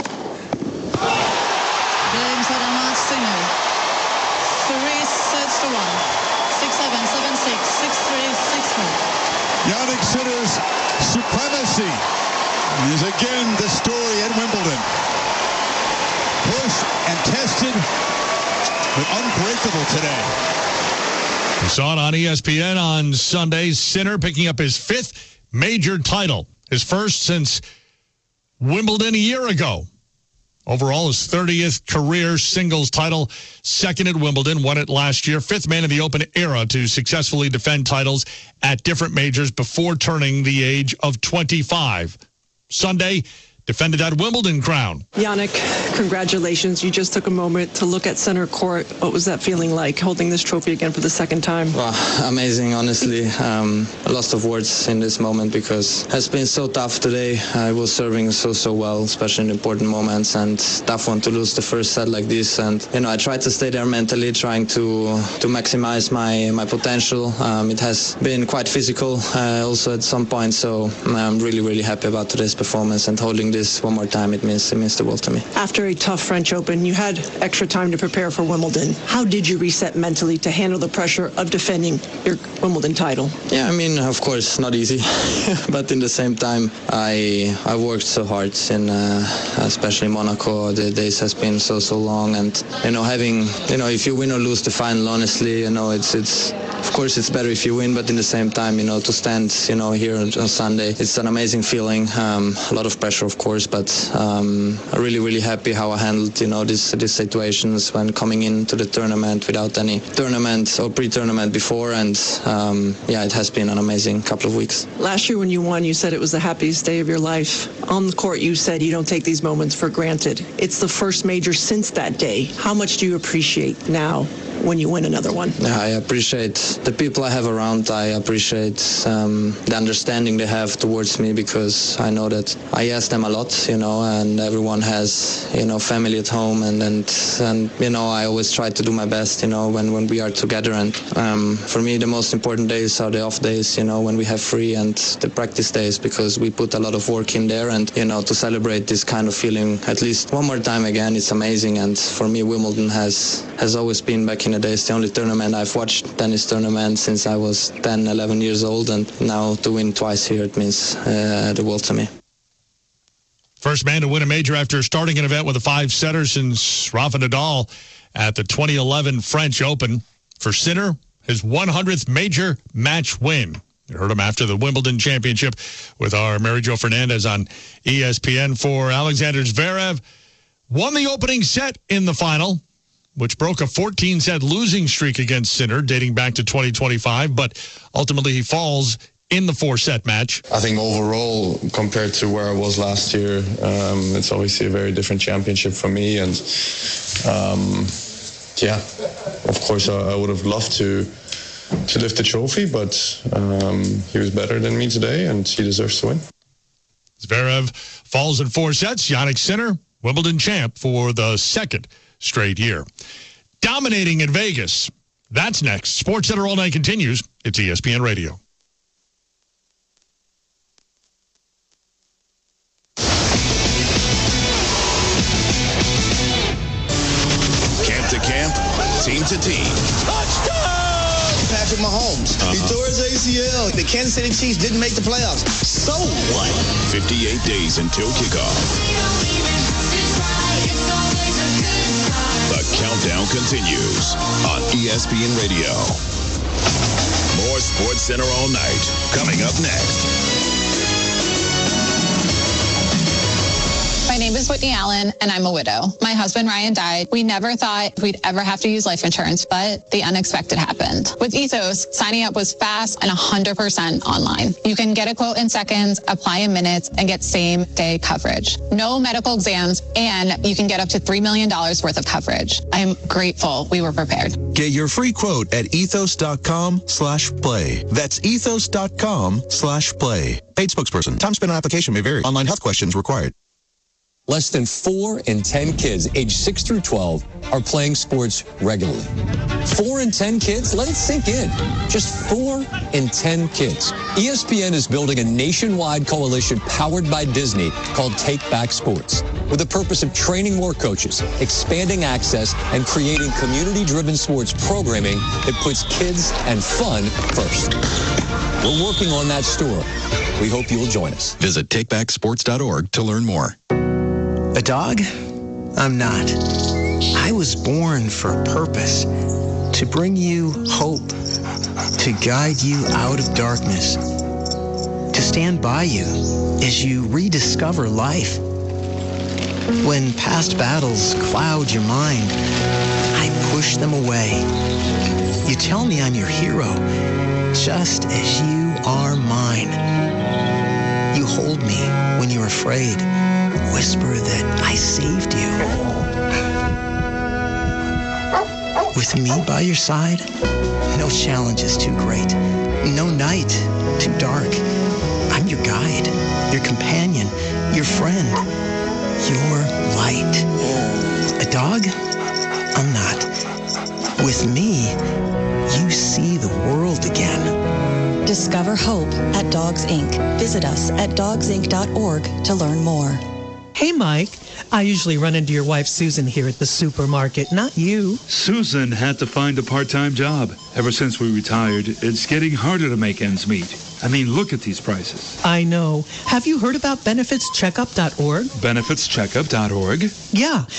[SPEAKER 9] Games at a match Sinner. Three sets to one. Six seven, seven six, six three, six one.
[SPEAKER 21] Jannik Sinner's supremacy is again the story at Wimbledon. Pushed and tested, but unbreakable today.
[SPEAKER 1] We saw it on E S P N on Sunday. Sinner picking up his fifth major title, his first since Wimbledon a year ago. Overall, his thirtieth career singles title, second at Wimbledon, won it last year. Fifth man in the Open era to successfully defend titles at different majors before turning the age of twenty-five. Sunday, defended that Wimbledon crown.
[SPEAKER 7] Yannick, congratulations. You just took a moment to look at center court. What was that feeling like, holding this trophy again for the second time?
[SPEAKER 13] Wow, amazing, honestly. Um, a lot of words in this moment because it has been so tough today. I was serving so, so well, especially in important moments, and tough one to lose the first set like this. And, you know, I tried to stay there mentally, trying to to maximize my, my potential. Um, it has been quite physical uh, also at some point, so I'm really, really happy about today's performance, and holding this one more time, it means, it means the world to me.
[SPEAKER 7] After a tough French Open, you had extra time to prepare for Wimbledon. How did you reset mentally to handle the pressure of defending your Wimbledon title?
[SPEAKER 13] Yeah, I mean, of course, not easy, but in the same time, I I worked so hard in, uh, especially Monaco. The days has been so, so long, and, you know, having, you know, if you win or lose the final, honestly, you know, it's, it's, of course, it's better if you win, but in the same time, you know, to stand, you know, here on, on Sunday, it's an amazing feeling. Um, a lot of pressure, of course, but um, I'm really, really happy how I handled, you know, these, these situations when coming into the tournament without any tournament or pre-tournament before, and um, yeah, it has been an amazing couple of weeks.
[SPEAKER 7] Last year when you won, you said it was the happiest day of your life. On the court, you said you don't take these moments for granted. It's the first major since that day. How much do you appreciate now when you win another one?
[SPEAKER 13] Yeah, I appreciate the people I have around. I appreciate um, the understanding they have towards me, because I know that I ask them a lot, you know, and everyone has, you know, family at home, and, and, and you know, I always try to do my best, you know, when, when we are together. And um, for me, the most important days are the off days, you know, when we have free, and the practice days, because we put a lot of work in there. And, you know, to celebrate this kind of feeling at least one more time again, it's amazing. And for me, Wimbledon has, has always been, back in the day, it's the only tournament I've watched, tennis tournament, since I was ten, eleven years old, and now to win twice here, it means uh, the world to me.
[SPEAKER 1] First man to win a major after starting an event with a five-setter since Rafa Nadal at the twenty eleven French Open. For Sinner, his one hundredth major match win. You heard him after the Wimbledon Championship with our Mary Jo Fernandez on E S P N. For Alexander Zverev, won the opening set in the final, which broke a fourteen-set losing streak against Sinner dating back to twenty twenty-five, but ultimately he falls in the four-set match.
[SPEAKER 10] I think overall, compared to where I was last year, um, it's obviously a very different championship for me. And um, yeah, of course, I, I would have loved to to lift the trophy, but um, he was better than me today, and he deserves to win.
[SPEAKER 1] Zverev falls in four sets. Jannik Sinner, Wimbledon champ for the second straight year. Dominating in Vegas. That's next. SportsCenter All Night continues. It's E S P N Radio.
[SPEAKER 8] Camp to camp, team to team.
[SPEAKER 14] Touchdown! Patrick Mahomes. Uh-huh. He tore his A C L. The Kansas City Chiefs didn't make the playoffs. So what?
[SPEAKER 8] fifty-eight days until kickoff. The countdown continues on E S P N Radio. More SportsCenter All Night coming up next.
[SPEAKER 22] My name is Whitney Allen, and I'm a widow. My husband, Ryan, died. We never thought we'd ever have to use life insurance, but the unexpected happened. With Ethos, signing up was fast and one hundred percent online. You can get a quote in seconds, apply in minutes, and get same-day coverage. No medical exams, and you can get up to three million dollars worth of coverage. I'm grateful we were prepared.
[SPEAKER 23] Get your free quote at ethos.com slash play. That's ethos.com slash play. Paid spokesperson. Time spent on application may vary. Online health questions required.
[SPEAKER 24] Less than four in ten kids aged six through twelve are playing sports regularly. Four in ten kids? Let it sink in. Just four in ten kids. E S P N is building a nationwide coalition powered by Disney called Take Back Sports, with the purpose of training more coaches, expanding access, and creating community-driven sports programming that puts kids and fun first. We're working on that story. We hope you'll join us.
[SPEAKER 23] Visit take back sports dot org to learn more.
[SPEAKER 25] A dog? I'm not. I was born for a purpose, to bring you hope, to guide you out of darkness, to stand by you as you rediscover life. When past battles cloud your mind, I push them away. You tell me I'm your hero, just as you are mine. You hold me when you're afraid. whisper that I saved you. With me by your side, no challenge is too great, no night too dark. I'm your guide, your companion, your friend, your light. A dog? I'm not. With me, you see the world again.
[SPEAKER 2] Discover hope at Dogs Incorporated. Visit us at dogs inc dot org to learn more.
[SPEAKER 3] Hey, Mike. I usually run into your wife, Susan, here at the supermarket, not you.
[SPEAKER 12] Susan had to find a part-time job. Ever since we retired, it's getting harder to make ends meet. I mean, look at these prices.
[SPEAKER 3] I know. Have you heard about benefits checkup dot org?
[SPEAKER 12] benefits checkup dot org?
[SPEAKER 3] Yeah.